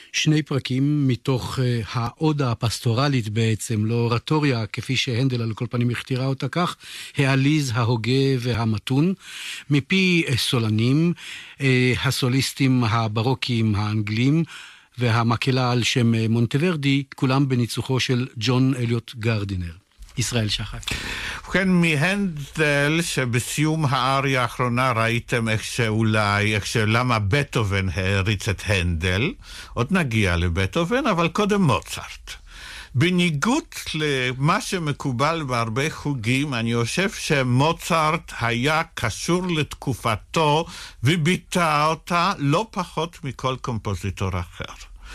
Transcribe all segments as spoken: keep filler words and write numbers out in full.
שני פרקים מתוך uh, העודה הפסטורלית בעצם, לא אורטוריה, כפי שהנדל על כל פנים הכתירה אותה כך, העליז, ההוגה והמתון, מפי uh, סולנים, uh, הסוליסטים הברוקיים האנגלים, והמקהלה על שם uh, מונטוורדי, כולם בניצוחו של ג'ון אליוט גרדינר. ישראל שחק. ובכן, מהנדל שבסיום האריה האחרונה ראיתם איך שאולי, איך שלמה בטהובן העריץ את הנדל, עוד נגיע לבטהובן, אבל קודם מוצרט. בניגוד למה שמקובל בהרבה חוגים, אני חושב שמוצרט היה קשור לתקופתו וביטא אותה לא פחות מכל קומפוזיטור אחר.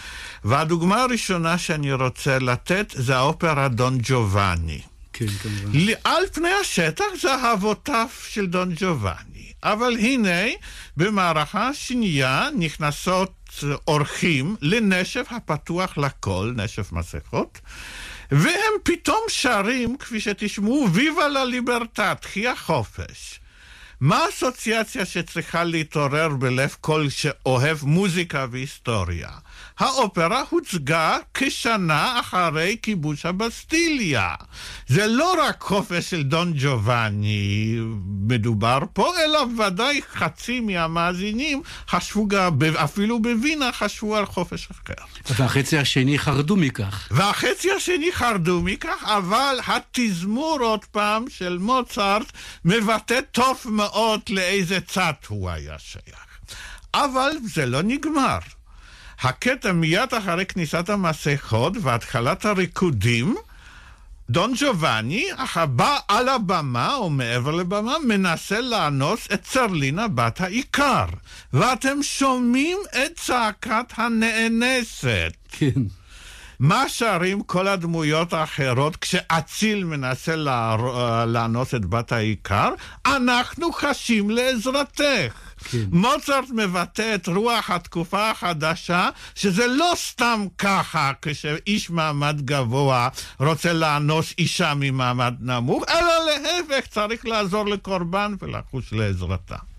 והדוגמה הראשונה שאני רוצה לתת זה האופרה דון ג'ובאני. כן, כמובן. על פני השטח זה אהבותיו של דון ג'ובאני. אבל הנה, במערכה השנייה נכנסות אורחים לנשף הפתוח לכל, נשף מסכות, והם פתאום שרים, כפי שתשמעו, ויבה לה ליברטה, תחי החופש. מה האסוציאציה שצריכה להתעורר בלב כל שאוהב מוזיקה והיסטוריה? האופרה הוצגה כשנה אחרי כיבוש הבסטיליה. זה לא רק חופש של דון ג'ובאני מדובר פה, אלא ודאי חצי מהמאזינים חשבו, אפילו בווינה חשבו על חופש אחר. והחצי השני חרדו מכך. והחצי השני חרדו מכך, אבל התזמור עוד פעם של מוצרט מבטא טוב מאוד לאיזה צד הוא היה שייך. אבל זה לא נגמר. הקטע מיד אחרי כניסת המסכות והתחלת הריקודים, דון ג'ובאני, הבא על הבמה או מעבר לבמה, מנסה לאנוס את צרלינה בת העיקר. ואתם שומעים את צעקת הנאנסת. כן. מה שרים כל הדמויות האחרות כשאציל מנסה לאנוס את בת העיקר? אנחנו חשים לעזרתך. כן. מוצרט מבטא את רוח התקופה החדשה, שזה לא סתם ככה כשאיש מעמד גבוה רוצה לאנוס אישה ממעמד נמוך, אלא להפך, צריך לעזור לקורבן ולחוש לעזרתה.